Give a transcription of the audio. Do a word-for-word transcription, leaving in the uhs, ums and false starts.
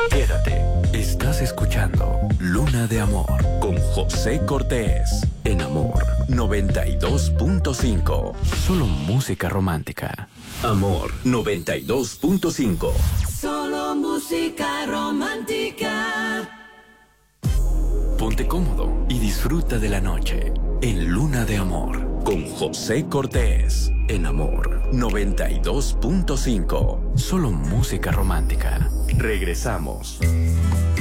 Quédate. Estás escuchando Luna de Amor con José Cortés en Amor noventa y dos punto cinco. Solo música romántica. Amor noventa y dos punto cinco. Solo música romántica. Ponte cómodo y disfruta de la noche en Luna de Amor con José Cortés en Amor noventa y dos punto cinco. Solo música romántica. Regresamos.